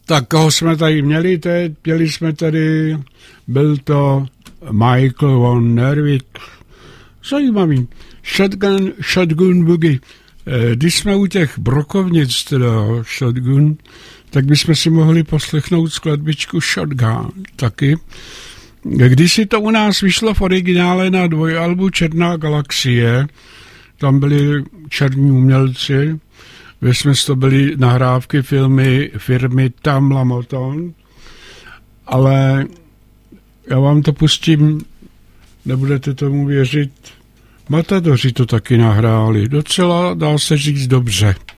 Tak koho jsme tady měli teď? Měli jsme tady, byl to Michael von Nervik. Zajímavý. Shotgun Boogie. Když jsme u těch brokovnic, teda Shotgun, tak bychom si mohli poslechnout skladbičku Shotgun taky. Když si to u nás vyšlo v originále na dvojalbu Černá galaxie, tam byli černí umělci, vesměs to byly nahrávky firmy Tamla Motown, ale já vám to pustím, nebudete tomu věřit, Matadoři to taky nahráli, docela dá se říct dobře.